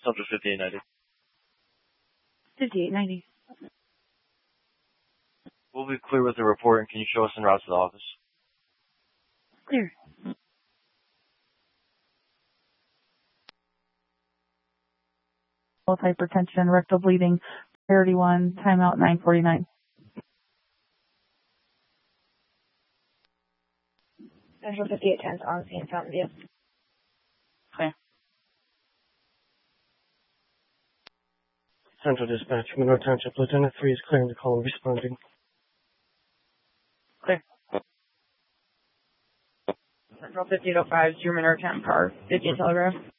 Subject 5890. 5890. We'll be clear with the report, and can you show us en route to the office? Clear. Hypertension, rectal bleeding, priority 1, timeout 9:49. Central 5810 on scene, Fountain View. Clear. Central Dispatch, Monroe Township, Lieutenant 3 is clearing the call and responding. Clear. Central 5805, Drew Monroe Town Car, 50 Telegraph.